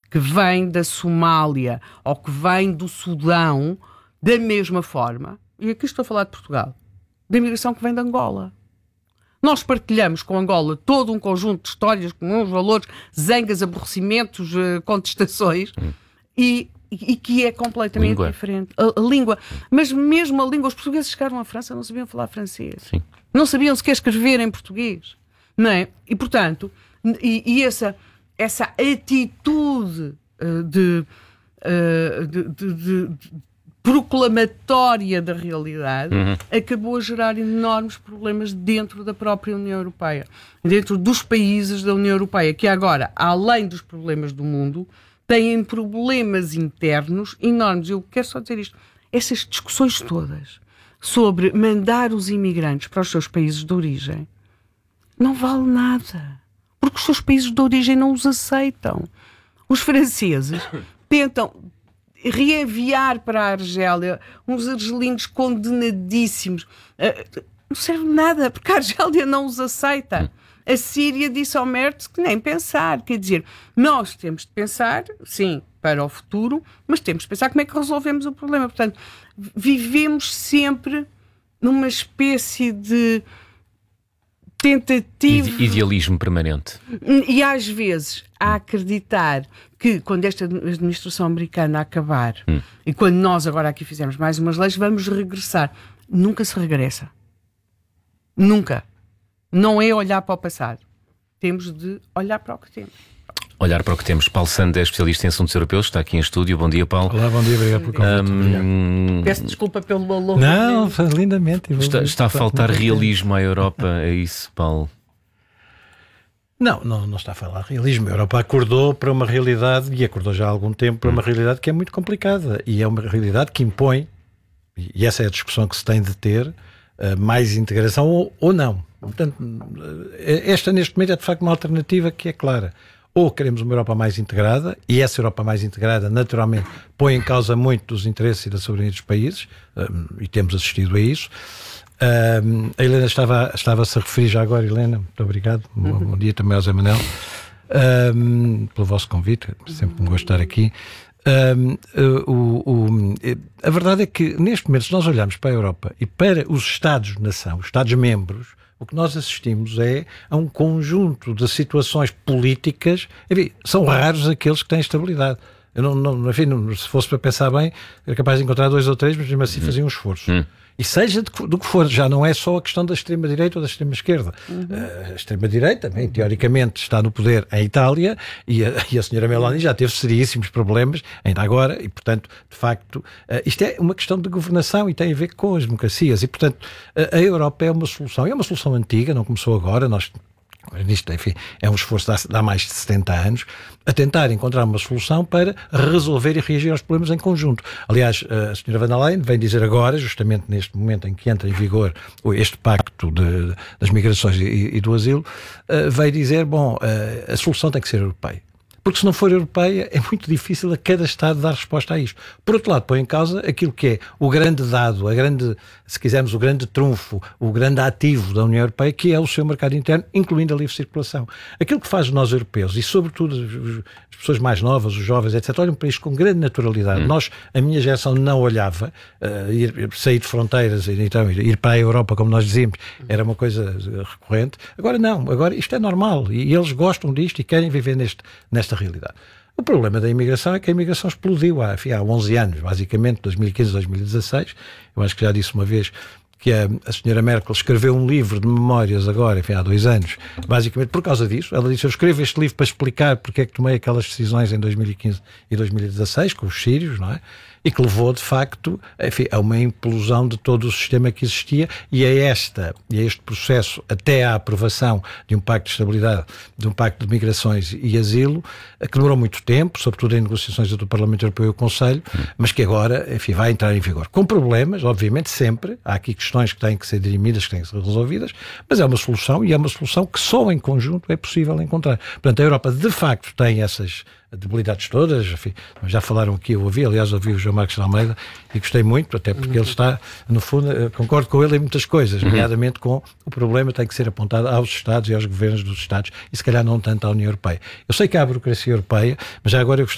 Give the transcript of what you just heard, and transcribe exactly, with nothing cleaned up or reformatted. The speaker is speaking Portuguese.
que vem da Somália ou que vem do Sudão, da mesma forma, e aqui estou a falar de Portugal, da imigração que vem de Angola. Nós partilhamos com Angola todo um conjunto de histórias, comuns, valores, zangas, aborrecimentos, contestações, hum. e, e que é completamente língua. diferente. A, a língua. Mas mesmo a língua, os portugueses chegaram à França não sabiam falar francês. Sim. Não sabiam sequer escrever em português. Não é? E, portanto, e, e essa, essa atitude uh, de, uh, de, de, de, de proclamatória da realidade uhum. acabou a gerar enormes problemas dentro da própria União Europeia, dentro dos países da União Europeia, que agora, além dos problemas do mundo, têm problemas internos enormes. Eu quero só dizer isto. Essas discussões todas sobre mandar os imigrantes para os seus países de origem não vale nada, porque os seus países de origem não os aceitam. Os franceses tentam reenviar para a Argélia uns argelinos condenadíssimos. Uh, não serve nada, porque a Argélia não os aceita. A Síria disse ao Merz que nem pensar. Quer dizer, nós temos de pensar, sim, para o futuro, mas temos de pensar como é que resolvemos o problema. Portanto, vivemos sempre numa espécie de tentativa... Idealismo permanente. E às vezes a acreditar que quando esta administração americana acabar hum. e quando nós agora aqui fizermos mais umas leis, vamos regressar. Nunca se regressa. Nunca. Não é olhar para o passado. Temos de olhar para o que temos. Olhar para o que temos. Paulo Santos é especialista em assuntos europeus, está aqui em estúdio. Bom dia, Paulo. Olá, bom dia, obrigado por convite. Um... Peço desculpa pelo longo. Não, foi lindamente. Está, está a faltar realismo à Europa, é isso, Paulo? Não, não, não está a falar realismo. A Europa acordou para uma realidade, e acordou já há algum tempo, para uma realidade que é muito complicada. E é uma realidade que impõe, e essa é a discussão que se tem de ter, mais integração ou, ou não. Portanto, esta neste momento é de facto uma alternativa que é clara. Ou queremos uma Europa mais integrada, e essa Europa mais integrada naturalmente põe em causa muito dos interesses e da soberania dos países, e temos assistido a isso. Uh, a Helena estava, estava-se a referir já agora, Helena, muito obrigado, uhum. bom, bom dia também ao Zé Manel, uh, pelo vosso convite, sempre um gosto de estar aqui. Uh, uh, uh, uh, a verdade é que neste momento, se nós olharmos para a Europa e para os Estados-nação, os Estados-membros, o que nós assistimos é a um conjunto de situações políticas, enfim, são raros aqueles que têm estabilidade. Eu não, não, enfim, não, se fosse para pensar bem, era capaz de encontrar dois ou três, mas mesmo assim fazia um esforço. Hum. E seja de, do que for, já não é só a questão da extrema-direita ou da extrema-esquerda. Uhum. A extrema-direita, também, teoricamente, está no poder em Itália e a, e a senhora Meloni já teve seríssimos problemas, ainda agora, e, portanto, de facto, isto é uma questão de governação e tem a ver com as democracias. E, portanto, a, a Europa é uma solução, é uma solução antiga, não começou agora, nós... Isto, enfim, é um esforço de há mais de setenta anos a tentar encontrar uma solução para resolver e reagir aos problemas em conjunto. Aliás, a senhora Van der Leyen vem dizer agora, justamente neste momento em que entra em vigor este pacto de, das migrações e, e do asilo, uh, veio dizer, bom, uh, a solução tem que ser europeia. Porque se não for europeia, é muito difícil a cada Estado dar resposta a isto. Por outro lado, põe em causa aquilo que é o grande dado, a grande, se quisermos, o grande trunfo, o grande ativo da União Europeia, que é o seu mercado interno, incluindo a livre circulação. Aquilo que faz nós europeus, e sobretudo as pessoas mais novas, os jovens, etcétera, olham para isto com grande naturalidade. Hum. Nós, a minha geração não olhava, uh, ir, sair de fronteiras, então, ir para a Europa, como nós dizíamos, era uma coisa recorrente. Agora não, agora isto é normal, e eles gostam disto e querem viver neste, nesta realidade. O problema da imigração é que a imigração explodiu há, enfim, há onze anos, basicamente, dois mil e quinze a dois mil e dezasseis. Eu acho que já disse uma vez que a, a senhora Merkel escreveu um livro de memórias agora, enfim, há dois anos, basicamente por causa disso. Ela disse, eu escrevo este livro para explicar porque é que tomei aquelas decisões em dois mil e quinze e dois mil e dezasseis, com os sírios, não é? E que levou, de facto, enfim, a uma implosão de todo o sistema que existia e a, esta, e a este processo, até à aprovação de um pacto de estabilidade, de um pacto de migrações e asilo, que demorou muito tempo, sobretudo em negociações do Parlamento Europeu e o Conselho, mas que agora, enfim, vai entrar em vigor. Com problemas, obviamente, sempre. Há aqui questões que têm que ser dirimidas, que têm que ser resolvidas, mas é uma solução e é uma solução que só em conjunto é possível encontrar. Portanto, a Europa, de facto, tem essas debilidades todas, enfim, já falaram aqui, eu ouvi, aliás ouvi o João Marcos de Almeida e gostei muito, até porque ele está, no fundo, concordo com ele em muitas coisas, nomeadamente com o problema tem que ser apontado aos Estados e aos governos dos Estados e se calhar não tanto à União Europeia. Eu sei que há a burocracia europeia, mas já agora eu gostei